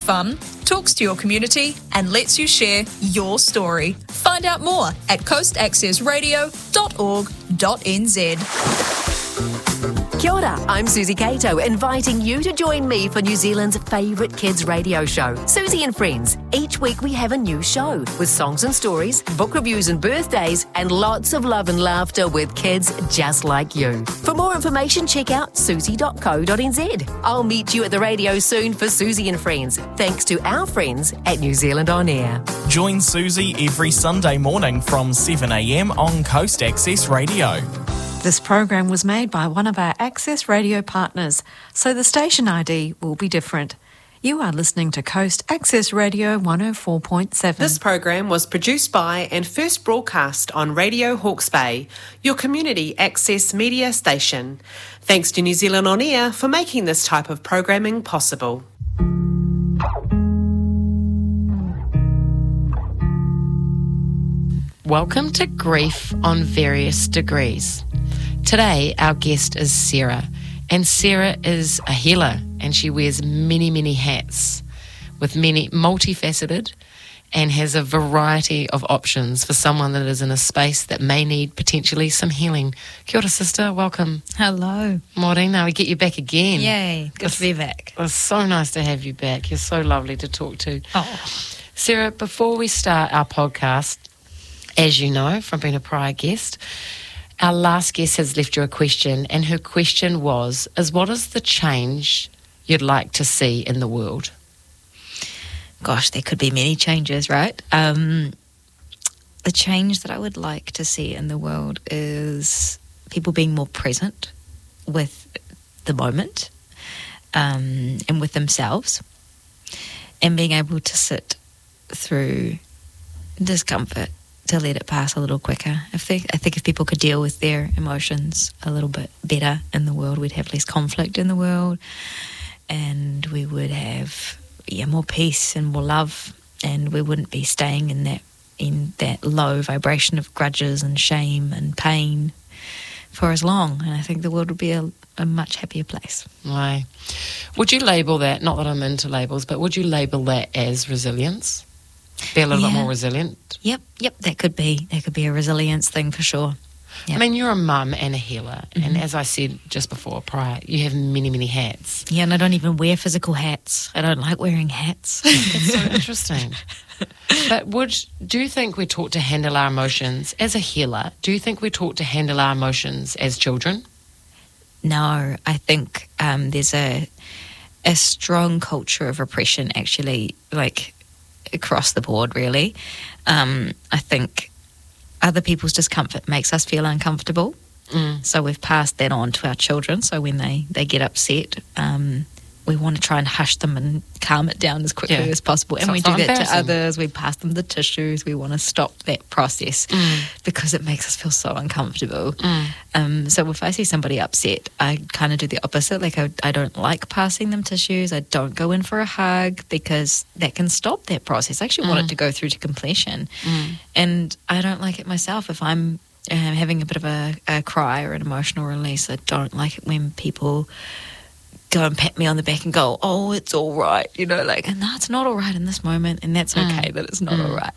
fun, talks to your community, and lets you share your story. Find out more at coastaccessradio.org.nz. Kia ora, I'm Susie Cato, inviting you to join me for New Zealand's favourite kids radio show, Susie and Friends. Each week we have a new show with songs and stories, book reviews and birthdays, and lots of love and laughter with kids just like you. For more information, check out susie.co.nz. I'll meet you at the radio soon for Susie and Friends, thanks to our friends at New Zealand On Air. Join Susie every Sunday morning from 7 a.m. on Coast Access Radio. This program was made by one of our Access Radio partners, so the station ID will be different. You are listening to Coast Access Radio 104.7. This program was produced by and first broadcast on Radio Hawke's Bay, your community access media station. Thanks to New Zealand On Air for making this type of programming possible. Welcome to Grief on Various Degrees. Today, our guest is Sarah, and Sarah is a healer, and she wears many, many hats, with many multifaceted, and has a variety of options for someone that is in a space that may need potentially some healing. Kia ora, sister, welcome. Hello. Morena, we get you back again. Yay, good to be back. It's so nice to have you back. You're so lovely to talk to. Oh. Sarah, before we start our podcast, as you know from being a prior guest, our last guest has left you a question, and her question was, what is the change you'd like to see in the world? Gosh, there could be many changes, right? The change that I would like to see in the world is people being more present with the moment and with themselves, and being able to sit through discomfort to let it pass a little quicker. I think if people could deal with their emotions a little bit better in the world, we'd have less conflict in the world, and we would have more peace and more love, and we wouldn't be staying in that low vibration of grudges and shame and pain for as long. And I think the world would be a much happier place. Right. Would you label that, not that I'm into labels, but would you label that as resilience? Be a little bit more resilient? Yep, that could be a resilience thing for sure. Yep. I mean, you're a mum and a healer, and as I said just before, prior, you have many, many hats. Yeah, and I don't even wear physical hats. I don't like wearing hats. That's so interesting. But do you think we're taught to handle our emotions as a healer? Do you think we're taught to handle our emotions as children? No, I think there's a strong culture of repression, actually, like across the board, really. I think other people's discomfort makes us feel uncomfortable. So we've passed that on to our children. So when they get upset, we want to try and hush them and calm it down as quickly as possible. And we do that to others. We pass them the tissues. We want to stop that process because it makes us feel so uncomfortable. So if I see somebody upset, I kind of do the opposite. Like I don't like passing them tissues. I don't go in for a hug because that can stop that process. I actually want it to go through to completion. And I don't like it myself if I'm having a bit of a cry or an emotional release. I don't like it when people go and pat me on the back and go, oh, it's all right, no, no, it's not all right in this moment, and that's okay that it's not all right.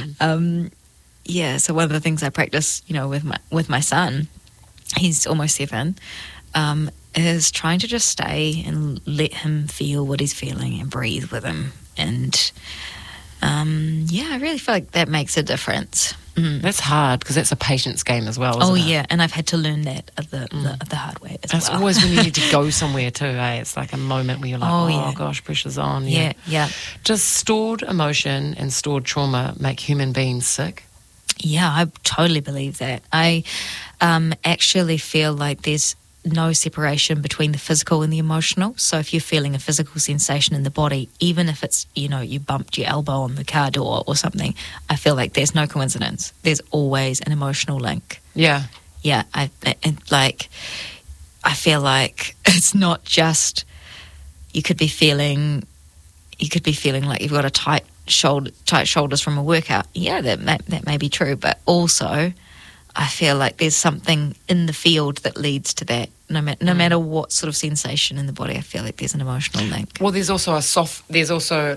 So one of the things I practice, with my son, he's almost 7, is trying to just stay and let him feel what he's feeling and breathe with him. And I really feel like that makes a difference. That's hard because that's a patience game as well, isn't it? Yeah, and I've had to learn that the hard way as well. It's always when you need to go somewhere too, It's like a moment where you're like, gosh, pressure's on. Yeah. Does stored emotion and stored trauma make human beings sick? Yeah, I totally believe that. I actually feel like there's no separation between the physical and the emotional. So if you're feeling a physical sensation in the body, even if it's, you bumped your elbow on the car door or something, I feel like there's no coincidence. There's always an emotional link. Yeah. Yeah, I feel like it's not just you could be feeling like you've got tight shoulders from a workout. Yeah, that may be true, but also I feel like there's something in the field that leads to that. No matter what sort of sensation in the body, I feel like there's an emotional link. Well, there's also